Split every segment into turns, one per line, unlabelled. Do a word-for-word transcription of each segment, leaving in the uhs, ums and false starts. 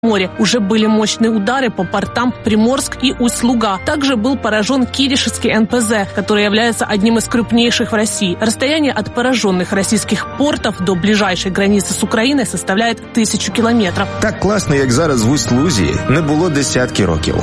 море. Уже были мощные удары по портам Приморск и Усть-Луга. Также был поражен Киришевский эн пэ зэ, который является одним из крупнейших в России. Расстояние от пораженных российских портов до ближайшей границы с Украиной составляет тысячу километров.
Так класно, як зараз в Усть-Лузі, не було десятки років.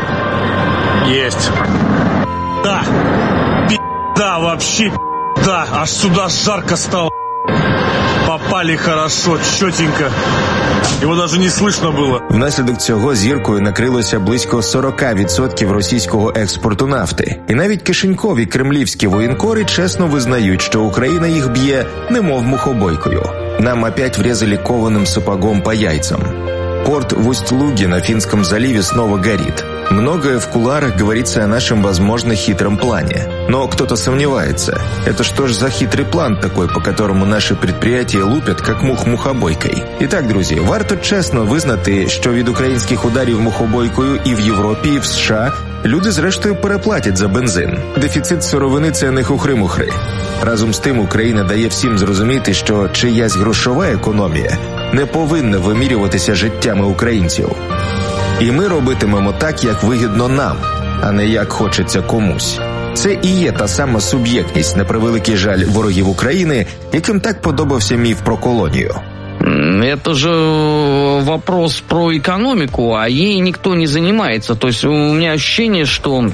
Есть. Да. Да, вообще. Да, аж сюда жарко стало. Попали хорошо, чётенько. Його навіть не слышно було.
Внаслідок цього зіркою накрилося близько сорок відсотків російського експорту нафти. І навіть кишенькові кремлівські воєнкори чесно визнають, що Україна їх б'є немов мухобойкою. Нам опять врезали кованым сапогом по яйцам. Порт в Усть-Луге на Финском заливе снова горит. Многое в кулуарах говорится о нашем, возможно, хитром плане. Но кто-то сомневается. Это что ж за хитрый план такой, по которому наши предприятия лупят, как мух мухобойкой? Итак, друзі, варто чесно визнати, що від українських ударів мухобойкою і в Європі, і в США люди зрештою переплатять за бензин. Дефіцит сировини – це не хухри-мухри. Разом з тим Україна дає всім зрозуміти, що чиясь грошова економія не повинна вимірюватися життями українців. І ми робитимемо так, як вигідно нам, а не як хочеться комусь. Це і є та сама суб'єктність, на превеликий жаль, ворогів України, яким так подобався міф про колонію.
Это же вопрос про экономику, а ей никто не занимается. То есть у меня ощущение, что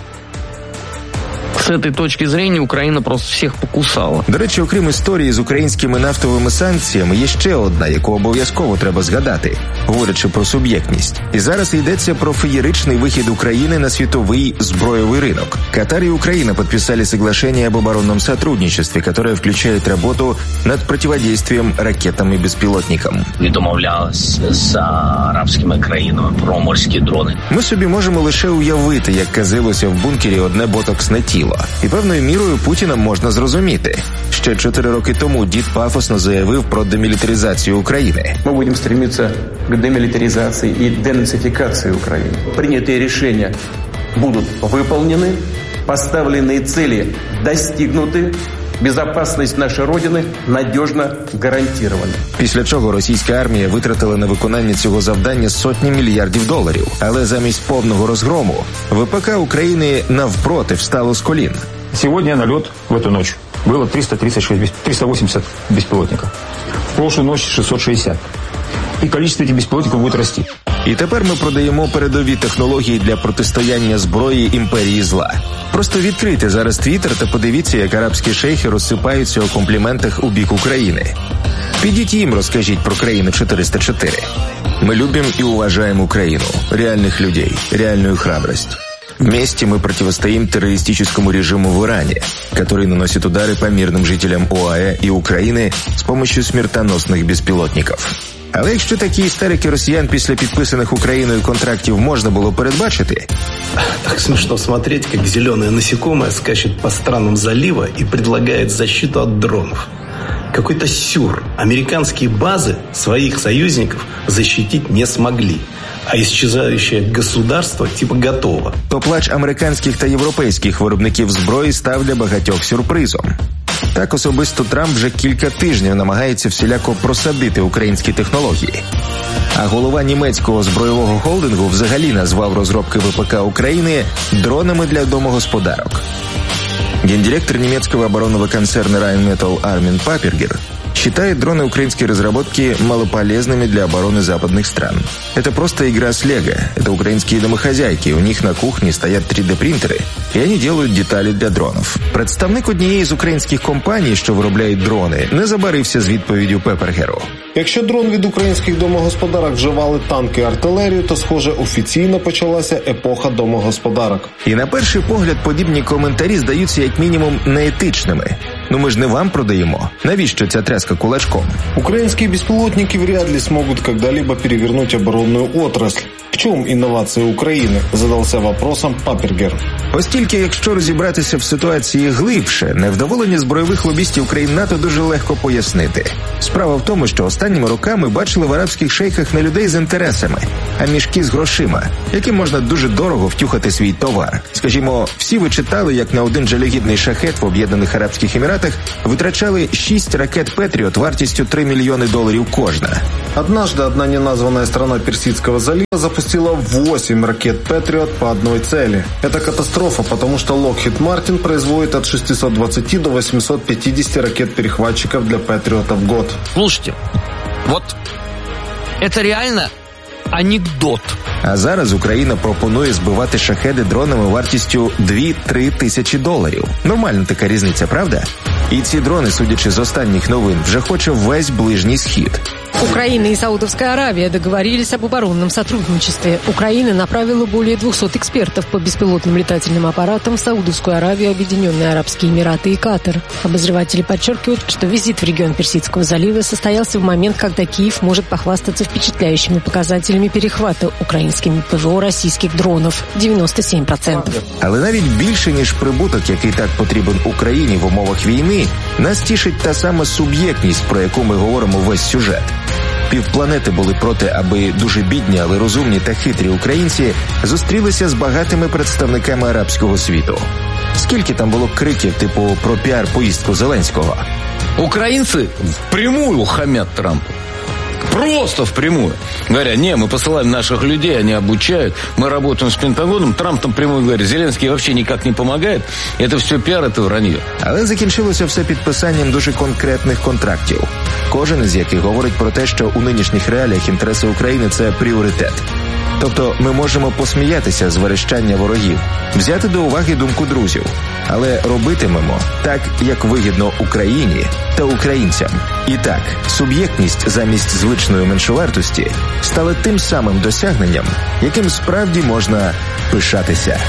с этой точки зрения Україна просто всіх покусала.
До речі, окрім історії з українськими нафтовими санкціями, є ще одна, яку обов'язково треба згадати, говорячи про суб'єктність. І зараз йдеться про феєричний вихід України на світовий збройовий ринок. Катар и Украина подписали соглашение об оборонном сотрудничестве, которое включает работу над противодействием ракетам и беспилотникам.
Не домовлялись з арабськими країнами про морські дрони.
Ми собі можемо лише уявити, як казилося в бункері одне ботоксне тіло. І певною мірою Путіна можна зрозуміти. Ще чотири роки тому дід пафосно заявив про демілітаризацію України.
Ми будемо стремитися к демілітаризації і денацифікації України. Прийняті рішення будуть виконані, поставлені цілі достигнуті, безопасність нашої Родини надіжно гарантована.
Після чого російська армія витратила на виконання цього завдання сотні мільярдів доларів. Але замість повного розгрому ВПК України навпроти встало з колін.
Сегодня на лед в эту ночь было триста тридцать шесть, триста восемьдесят беспилотников. В прошлую ночь шестьсот шестьдесят. І количество этих беспилотников буде рости.
І тепер ми продаємо передові технології для протистояння зброї імперії зла. Просто відкрийте зараз Твіттер та подивіться, як арабські шейхи розсипаються у компліментах у бік України. Підіть їм, розкажіть про країну чотириста чотири. Ми любим и уважаем Украину, реальных людей, реальную храбрость. Вместе мы противостоим террористическому режиму в Иране, который наносит удары по мирным жителям ОАЭ и Украины с помощью смертоносных беспилотников. Але якщо такі істерики росіян після підписаних Україною контрактів можна було передбачити...
Так смешно смотреть, как зеленое насекомое скачет по странам залива и предлагает защиту от дронов. Какой-то сюр. Американские базы своих союзников защитить не смогли. А исчезающее государство типа готово.
То плач американських та європейських виробників зброї став для багатьох сюрпризом. Так особисто Трамп вже кілька тижнів намагається всіляко просадити українські технології. А голова німецького збройового холдингу взагалі назвав розробки ВПК України дронами для домогосподарок. Гендиректор немецкого оборонного концерна Rheinmetall Армин Папергер считает дроны украинской разработки малополезными для обороны западных стран. Это просто игра с лего. Это украинские домохозяйки. У них на кухне стоят три дэ принтеры, и они делают деталі для дронів. Представник однієї з українських компаній, що виробляють дрони, не забарився з відповіддю Пепергеру.
Якщо дрон від українських домогосподарок вживали танки і артилерію, то, схоже, офіційно почалася епоха домогосподарок.
І на перший погляд подібні коментарі здаються як мінімум неетичними. Ну ми ж не вам продаємо. Навіщо ця тряска кулачком?
Украинские беспилотники вряд ли смогут когда-либо перевернуть оборонную отрасль. В чем инновация Украины? Задался вопросом Папергер.
Оскільки, якщо розібратися в ситуації глибше, невдоволення збройових лобістів країн НАТО дуже легко пояснити. Справа в тому, що останніми роками бачили в арабських шейхах не людей з інтересами, а мішки з грошима, яким можна дуже дорого втюхати свій товар. Скажімо, всі ви читали, як на один жалюгідний шахет в Об'єднаних Арабських Еміратах витрачали шість ракет «Петріот» вартістю три мільйони доларів кожна.
Однажды одна неназванная страна Персидского залива запустила восемь ракет «Патриот» по одной цели. Это катастрофа, потому что Lockheed Martin производит от шестисот двадцати до восьмисот пятидесяти ракет-перехватчиков для «Патриота» в год.
Слушайте, вот это реально анекдот.
А зараз Україна пропонує збивати шахеди дронами вартістю дві-три тисячі доларів. Нормальна така різниця, правда? І ці дрони, судячи з останніх новин, вже хоче весь Ближній Схід.
Украина и Саудовская Аравия договорились об оборонном сотрудничестве. Украина направила более двухсот экспертов по беспилотным летательным аппаратам в Саудовскую Аравию, Объединенные Арабские Эмираты и Катар. Обозреватели подчеркивают, что визит в регион Персидского залива состоялся в момент, когда Киев может похвастаться впечатляющими показателями перехвата украинскими ПВО российских дронов – девяносто семь процентов.
Але навіть більше, ніж прибуток, який так потрібен Україні в умовах війни, нас тішить та сама суб'єктність, про яку ми говоримо весь сюжет. Півпланети були проти, аби дуже бідні, але розумні та хитрі українці зустрілися з багатими представниками арабського світу. Скільки там було криків, типу, про піар-поїздку Зеленського?
Украинцы впрямую хамят Трампу. Просто впрямую. Говоря, не, мы посылаем наших людей, они обучают, мы работаем с Пентагоном. Трамп там прямую говорит, Зеленский вообще никак не помогает. Это все пиар, это вранье.
Але закінчилося все підписанням дуже конкретних контрактів. Кожен із яких говорить про те, що у нинішніх реаліях інтереси України – це пріоритет. Тобто ми можемо посміятися з верещання ворогів, взяти до уваги думку друзів, але робитимемо так, як вигідно Україні та українцям. І так, суб'єктність замість звичної меншовартості стала тим самим досягненням, яким справді можна пишатися.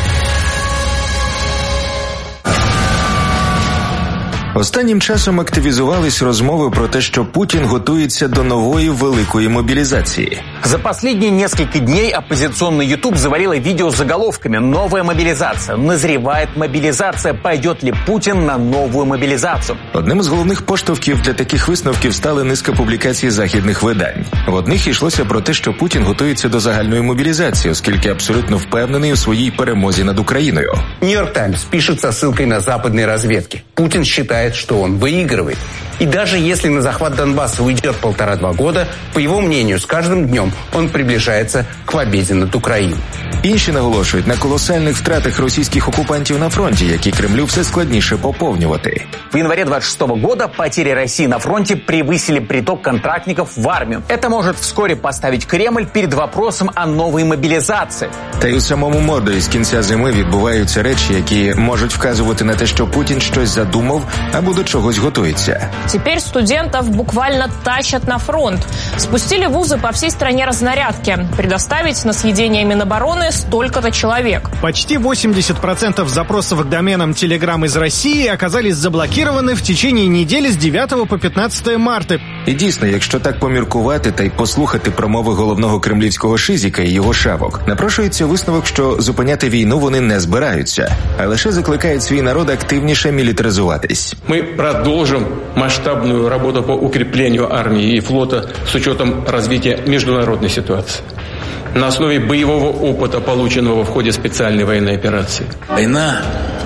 Останнім часом активізувались розмови про те, що Путін готується до нової великої мобілізації.
За последние несколько дней оппозиционный YouTube завалило видео с заголовками «Новая мобилизация», «Назревает мобилизация», «Пойдет ли Путин на новую мобилизацию?».
Одним з головних поштовхів для таких висновків стали низка публікацій західних видань. В одних йшлося про те, що Путін готується до загальної мобілізації, оскільки абсолютно впевнений у своїй перемозі над Україною.
Нью-Йорк Таймс пишет со ссылкой на западные разведки. Путин считает, что он выигрывает. И даже если на захват Донбасса уйдет полтора-два года, по его мнению, с каждым днем он приближается к победе над Украиной.
Інші наголошують на колосальних втратах російських окупантів на фронті, які Кремлю все складніше поповнювати.
В январе двадцать шестого года потери России на фронте превысили приток контрактников в армию. Это может вскоре поставить Кремль перед вопросом о новой мобилизации.
Та й у самому Мордорі з кінця зими відбуваються речі, які можуть вказувати на те, що Путін щось задумав або до чогось готується.
Теперь студентов буквально тащат на фронт. Спустили вузы по всей стране разнарядки. Предоставить на съедение Минобороны столько-то человек.
Почти восемьдесят процентов запросов к доменам Telegram из России оказались заблокированы в течение недели с девятого по пятнадцатое марта.
І дійсно, якщо так поміркувати та й послухати промови головного кремлівського шизіка і його шавок, напрошується висновок, що зупиняти війну вони не збираються, а лише закликають свій народ активніше мілітаризуватись.
Мы продолжим масштабную работу по укреплению армии и флота с учетом развития международной ситуации. На основе боевого опыта, полученного в ходе специальной военной операции.
Война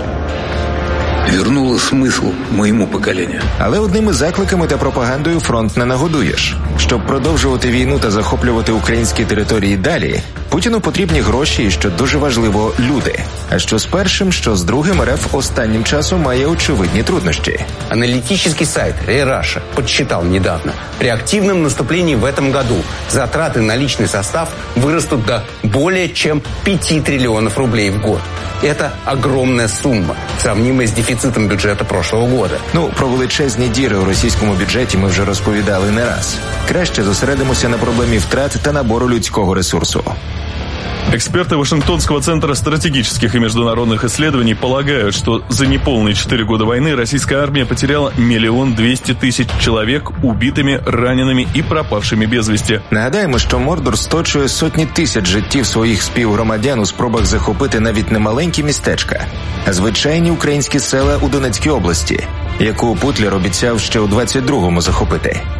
вернула смисл моєму поколінню.
Але одними закликами та пропагандою фронт не нагодуєш. Щоб продовжувати війну та захоплювати українські території далі, Путіну потрібні гроші і, що дуже важливо, люди. А що з першим, що з другим, РФ останнім часом має очевидні труднощі.
Аналитический сайт ReRussia подсчитал недавно, при активном наступлении в этом году затраты на личный состав вырастут до более чем пяти триллионов рублей в год. Это огромная сумма, сравнимая с дефицитом бюджета прошлого года.
Ну, про величезні діри у російському бюджеті ми вже розповідали не раз. Краще зосередимося на проблемі втрат та набору людського ресурсу.
Эксперты Вашингтонского центра стратегических и международных исследований полагают, что за неполные четыре года войны российская армия потеряла миллион двести тысяч человек убитыми, ранеными и пропавшими без вести.
Нагадаємо, що Мордор сточує сотні тисяч життів своїх співгромадян у спробах захопити навіть не маленькі містечка, а звичайні українські села у Донецькій області, яку Путлер обіцяв ще у двадцять другому захопити.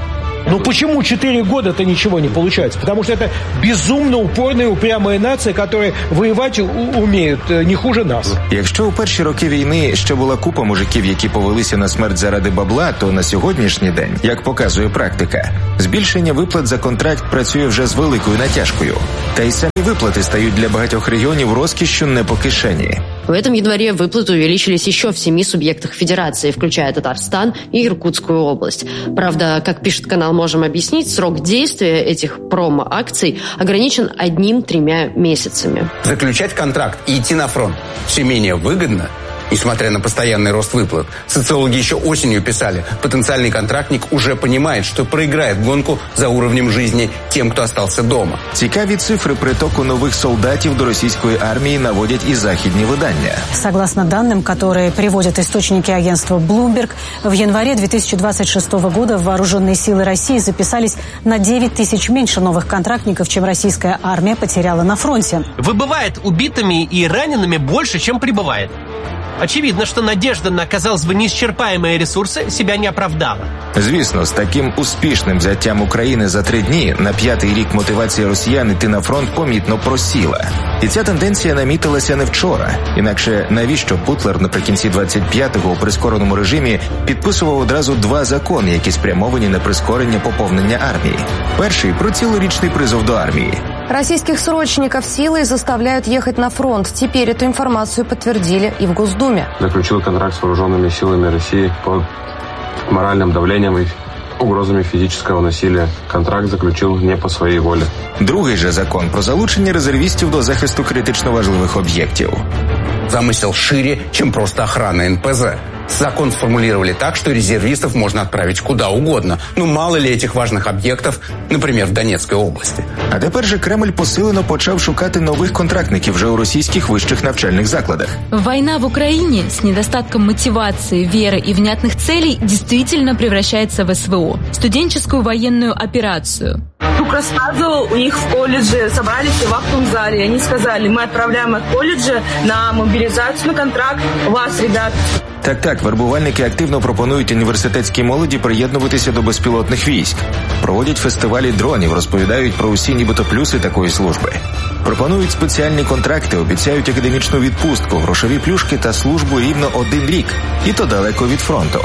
Но почему четыре года-то ничего не получается? Потому что это безумно упорная, упрямая нация, которая воевать у- умеют не хуже нас.
Якщо у перші роки війни ще була купа мужиків, які повелися на смерть заради бабла, то на сьогоднішній день, як показує практика, збільшення виплат за контракт працює вже з великою натяжкою. Та й самі виплати стають для багатьох регіонів розкішшю не по кишені.
В этом январе выплаты увеличились еще в семи субъектах федерации, включая Татарстан и Иркутскую область. Правда, как пишет канал «Можем объяснить», срок действия этих промо-акций ограничен одним-тремя месяцами.
Заключать контракт и идти на фронт все менее выгодно, несмотря на постоянный рост выплат. Социологи еще осенью писали, потенциальный контрактник уже понимает, что проиграет гонку за уровнем жизни тем, кто остался дома.
Цікаві цифри притоку нових солдатів до російської армії наводять і західні видання.
Согласно данным, которые приводят источники агентства Bloomberg, в январе две тысячи двадцать шестого года вооруженные силы России записались на девять тысяч меньше новых контрактников, чем российская армия потеряла на фронте.
Выбывает убитыми и ранеными больше, чем прибывает. Очевидно, что надежда на, казалось бы, неисчерпаемые ресурсы себя не оправдала.
Звісно, з таким успішним взяттям України за три дні на п'ятий рік мотивація росіян іти на фронт помітно просіла. І ця тенденція намітилася не вчора. Інакше навіщо Путлер наприкінці двадцять п'ятого у прискореному режимі підписував одразу два закони, які спрямовані на прискорення поповнення армії. Перший – про цілорічний призов до армії.
Российских срочников силой заставляют ехать на фронт. Теперь эту информацию подтвердили и в Госдуме.
Заключил контракт с вооруженными силами России под моральным давлением и угрозами физического насилия. Контракт заключил не по своей воле.
Другий же закон про залучення резервістів до захисту критично важливих об'єктів.
Замысел шире, чем просто охрана эн пэ зэ. Закон сформулировали так, что резервистов можно отправить куда угодно. Ну, мало ли этих важных объектов, например, в Донецкой области.
А тепер же Кремль посилено почав шукати нових контрактників вже у російських вищих навчальних закладах.
Война в Украине с недостатком мотивации, веры и внятных целей действительно превращается в эс вэ о – студенческую военную операцию.
Друг рассказывал, у них в колледже собрались в актовом зале, и они сказали, мы отправляем от колледжа на мобилизацию, на контракт вас, ребят.
Так-так, вербувальники активно пропонують університетській молоді приєднуватися до безпілотних військ. Проводять фестивалі дронів, розповідають про усі нібито плюси такої служби. Пропонують спеціальні контракти, обіцяють академічну відпустку, грошові плюшки та службу рівно один рік. І то далеко від фронту.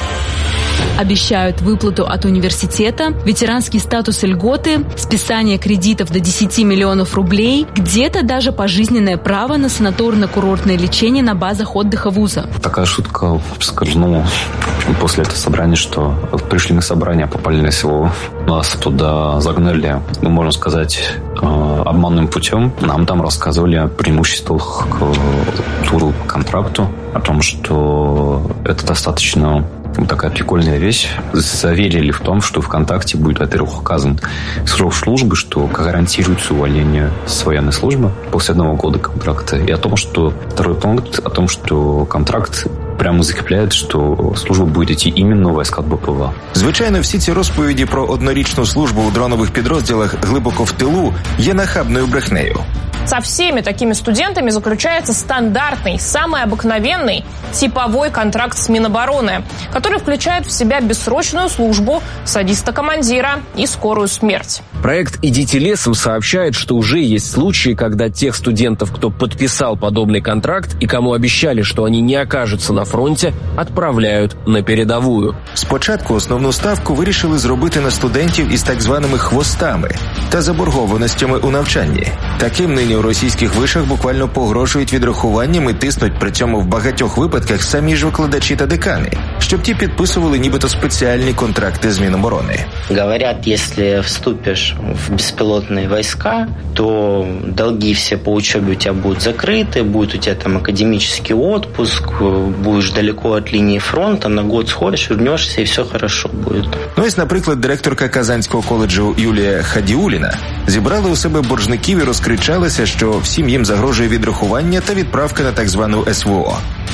Обещают выплату от университета, ветеранский статус и льготы, списание кредитов до десяти миллионов рублей, где-то даже пожизненное право на санаторно-курортное лечение на базах отдыха вуза.
Такая шутка, скажу, ну, после этого собрания, что пришли на собрание, попали на село, нас туда загнали, ну, можно сказать, обманным путем. Нам там рассказывали о преимуществах к туру контракту, о том, что это достаточно такая прикольная вещь. Заверили в том, что ВКонтакте будет, во-первых, указан срок службы, что гарантируется увольнение с военной службы после одного года контракта. И о том, что второй пункт, о том, что контракт прямо закріпляють, що служба буде йти іменно в військах Б П В.
Звичайно, всі ці розповіді про однорічну службу у дронових підрозділах глибоко в тилу є нахабною брехнею.
Со всеми такими студентами заключается стандартный, самый обыкновенный типовой контракт с Минобороны, который включает в себя бессрочную службу, садиста-командира и скорую смерть.
Проект «Идите лесом» сообщает, что уже есть случаи, когда тех студентов, кто подписал подобный контракт и кому обещали, что они не окажутся на фронте, отправляют на передовую.
Спочатку основну ставку вирішили зробити на студентів із так званими хвостами та заборгованостями у навчанні. Таким нині у російських вишах буквально погрожують відрахуванням і тиснуть при цьому в багатьох випадках самі ж викладачі та декани, щоб ті підписували нібито спеціальні контракти з Міноборони.
Говорят, если вступишь в беспилотные войска, то долги все по учебе у тебя будут закрыты, будет у тебя там академический отпуск, будешь далеко от линии фронта, на год сходишь, вернешься, и все хорошо будет.
Ну ось, наприклад, директорка Казанського коледжу Юлія Хадіуліна зібрала у себе боржників і розкричалася, що всім їм загрожує відрахування та відправка на так звану ес вэ о.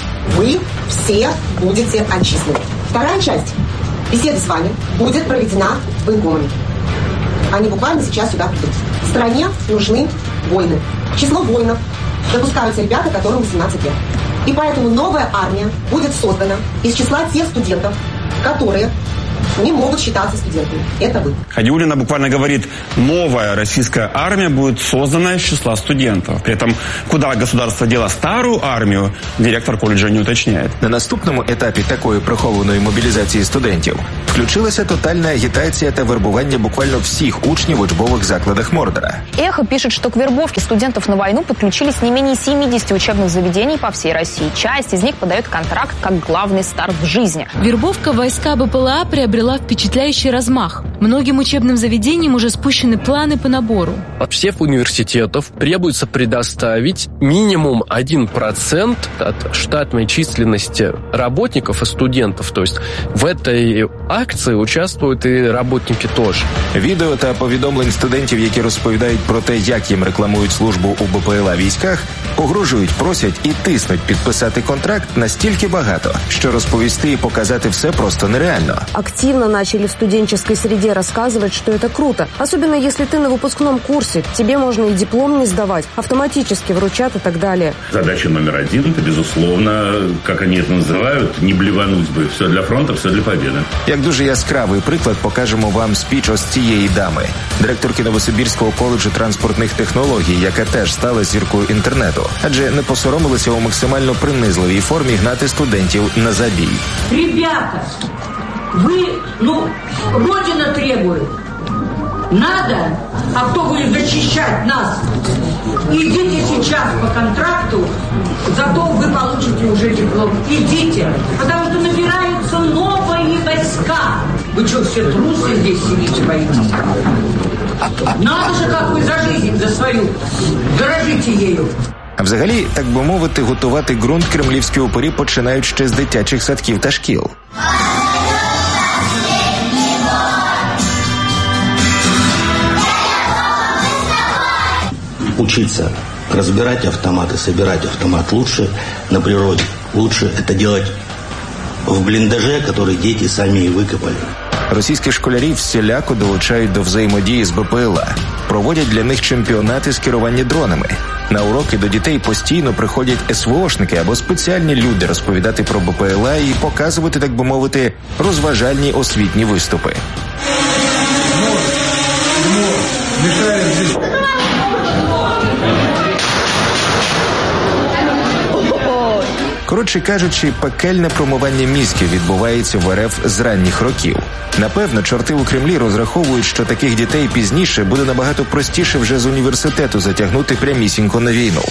Вы все будете отчислены. Вторая часть беседы с вами будет проведена в военкоме. Они буквально сейчас сюда придут. В стране нужны воины. Число воинов допускаются ребята, которым восемнадцать лет. И поэтому новая армия будет создана из числа тех студентов, которые не могут считаться студентами. Это вы.
Хадиуллина буквально говорит, новая российская армия будет создана из числа студентов. При этом, куда государство дело старую армию, директор коледжа не уточняет.
На наступному етапі такої прихованої мобілізації студентів включилася тотальна агітація та вербування буквально всіх учнів в учбових закладах Мордора.
Эхо пишет, что к вербовке студентов на войну подключились не менее семидесяти учебных заведений по всей России. Часть из них подает контракт как главный старт в жизни.
Вербовка в войска БПЛА приобрела впечатляющий размах. Многим учебным заведениям уже спущены планы по набору.
От всех университетов требуется предоставить минимум один процент от штатной численности работников и студентов. То есть в этой акции участвуют і работники теж.
Відео та повідомлень студентів, які розповідають про те, як їм рекламують службу у БПЛА військах, погрожують, просять і тиснуть підписати контракт настільки багато, що розповісти і показати все просто нереально.
Активно начали в студенческой среде рассказывать, что это круто. Особенно если ты на выпускном курсе. Тебе можно и диплом не сдавать, автоматически вручат и так далее.
Задача номер один, это, безусловно, как они это называют, не блевануть бы. Все для фронта, все для победы.
Як дуже яскравий приклад покажемо вам спіч ось цієї дами, директорки Новосибірського коледжу транспортних технологій, яка теж стала зіркою інтернету, адже не посоромилася у максимально принизливій формі гнати студентів на забій.
Ребята, вы, ну, Родина требует. Надо, а кто будет защищать нас? Идите сейчас по контракту, зато вы получите уже диплом. Идите, потому что набираются новые войска. Вы что, все трусы здесь сидите, боитесь? Надо же, как вы за жизнь, за свою, дорожите ею.
А взагалі, так би мовити, готувати ґрунт кремлівські упорі починають ще з дитячих садків та шкіл.
Учиться разбирать автоматы, собирать автомат лучше на природе. Лучше это делать в блиндаже, который дети сами и выкопали.
Російських школярів всіляко долучають до взаємодії з БПЛА. Проводять для них чемпіонати з керування дронами. На уроки до дітей постійно приходять ес ве ошники або спеціальні люди розповідати про БПЛА і показувати, так би мовити, розважальні освітні виступи. Коротше кажучи, пекельне промивання мізків відбувається в РФ з ранніх років. Напевно, чорти у Кремлі розраховують, що таких дітей пізніше буде набагато простіше вже з університету затягнути прямісінько на війну.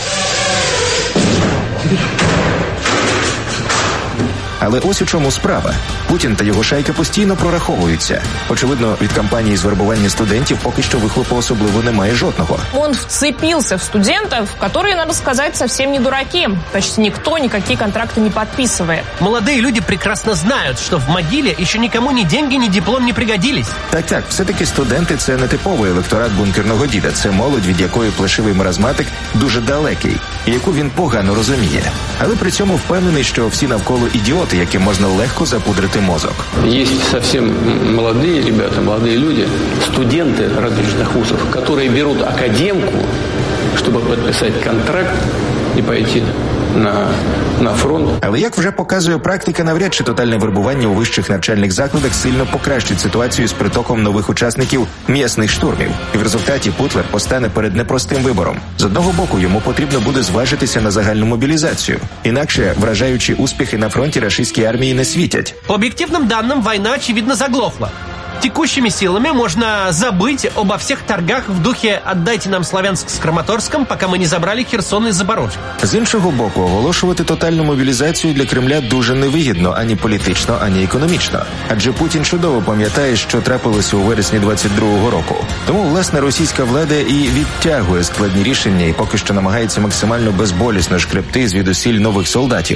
Але ось у чому справа. Путін та його шайка постійно прораховуються. Очевидно, від кампанії з вербування студентів поки що вихлопу особливо немає жодного.
Он вцепился в студентов, которые, надо сказать, совсем не дураки. Почти никто никакие контракты не подписывает.
Молодые люди прекрасно знают, что в могиле еще никому ни деньги, ни диплом не пригодились.
Так-так, все-таки студенти – це не типовий електорат бункерного діда. Це молодь, від якої плешивий маразматик дуже далекий, і яку він погано розуміє. Але при цьому впевнений, що всі навколо ідіоти, яким можна легко запудрити мозок.
Есть совсем молодые ребята, молодые люди, студенты различных вузов, которые берут академку, чтобы подписать контракт и пойти на, на фронт.
Але, як вже показує практика, навряд чи тотальне вербування у вищих навчальних закладах сильно покращить ситуацію з притоком нових учасників м'ясних штурмів. І в результаті Путлер постане перед непростим вибором. З одного боку, йому потрібно буде зважитися на загальну мобілізацію. Інакше вражаючі успіхи на фронті рашистській армії не світять.
По объективным данным, война, очевидно, заглохла. Текущими силами можно забыть обо всех торгах в духе «отдайте нам Славянск с Краматорском, пока мы не забрали Херсон и Запорожжя».
З іншого боку, оголошувати тотальну мобілізацію для Кремля дуже невигідно ані політично, ані економічно. Адже Путін чудово пам'ятає, що трапилося у вересні двадцять другого року. Тому, власне, російська влада і відтягує складні рішення і поки що намагається максимально безболісно шкребти звідусіль нових солдатів.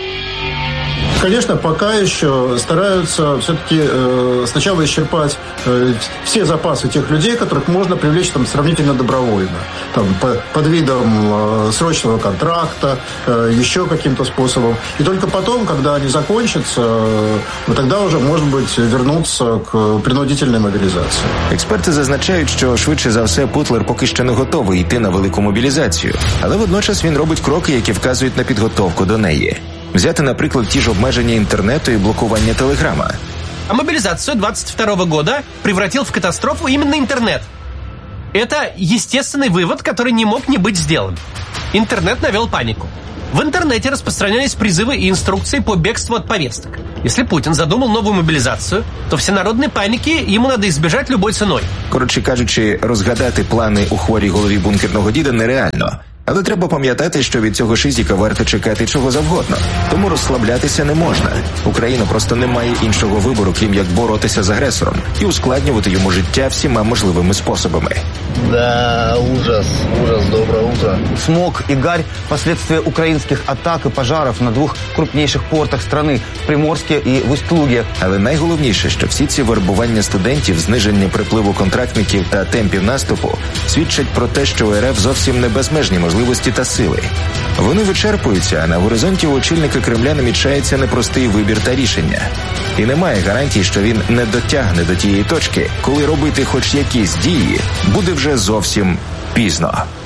Конечно, пока еще стараются все-таки э, сначала исчерпать э, все запасы тех людей, которых можно привлечь там сравнительно добровольно. Там, по, под видом э, срочного контракта, э, еще каким-то способом. И только потом, когда они закончатся, э, тогда уже, может быть, вернуться к принудительной мобілізації.
Експерти зазначають, що швидше за все Путлер поки що не готовий йти на велику мобілізацію. Але водночас він робить кроки, які вказують на підготовку до неї. Взяти, наприклад, ті ж обмеження інтернету і блокування телеграма.
А мобилизацию двадцать второго года превратил в катастрофу именно интернет. Это естественный вывод, который не мог не быть сделан. Интернет навел панику. В интернете распространялись призывы и инструкции по бегству от повесток. Если Путін задумал новую мобілізацію, то всенародної паніки йому треба ізбіжати любой ціною.
Коротше кажучи, розгадати плани у хворій голові бункерного діда нереально. Але треба пам'ятати, що від цього шизіка варто чекати чого завгодно. Тому розслаблятися не можна. Україна просто не має іншого вибору, крім як боротися з агресором і ускладнювати йому життя всіма можливими способами.
Да, ужас, ужас, доброе утро.
Смог и гарь – последствия украинских атак и пожаров на двух крупнейших портах страны – в Приморске и в Усть-Луге.
Але найголовніше, що всі ці вербування студентів, зниження припливу контрактників та темпів наступу свідчать про те, що у РФ зовсім не безмежні можливості та сили. Вони вичерпуються, а на горизонті у очільника Кремля намічається непростий вибір та рішення. І немає гарантій, що він не дотягне до тієї точки, коли робити хоч якісь дії буде вже зовсім пізно.